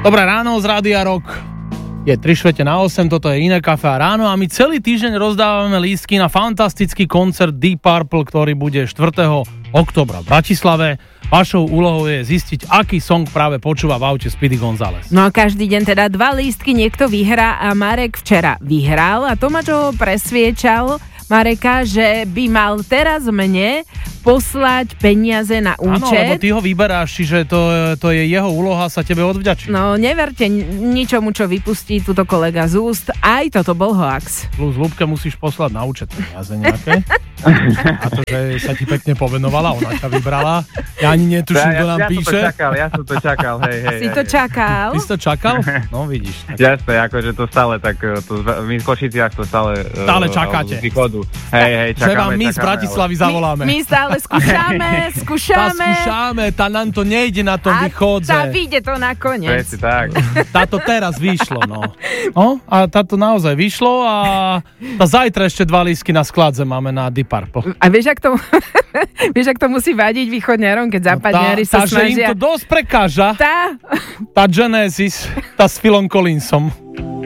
Dobré ráno z Rádia Rock. Je 7:03, toto je Iné kafe a ráno a my celý týždeň rozdávame lístky na fantastický koncert Deep Purple, ktorý bude 4. októbra v Bratislave. Vašou úlohou je zistiť, aký song práve počúva v aute Speedy González. No a každý deň teda 2 lístky niekto vyhrá a Marek včera vyhral a Tomáš ho presviečal Mareka, že by mal teraz mne poslať peniaze na účet. Áno, lebo ty ho vyberáš, čiže to je jeho úloha sa tebe odvďačiť. No, neverte ničomu, čo vypustí túto kolega z úst. Aj toto bol hoax. Plus Ľubke musíš poslať na účet peniaze nejaké. A to, že sa ti pekne povenovala, ona ťa vybrala. Ja ani netuším, kto nám píše. Ja som to čakal, hej. Si to čakal? Ty si to čakal? No vidíš. Jasné, akože to stále tak, my v Košiciach to stále čakáte. Hej, čakáme. My z Bratislavy zavoláme. My stále skúšame. Tá nám to nejde na tom východze. Tá vyjde to nakoniec. Presne tak. Táto teraz vyšlo, no. A táto naozaj vyšlo a tá zajtra ešte 2 lístky na skladze máme na Deep Purple. A vieš, ak to musí vadiť východňarom, keď západňari sa snažia. Takže im to dosť prekáža. Tá Genesis, tá s Philom Collinsom.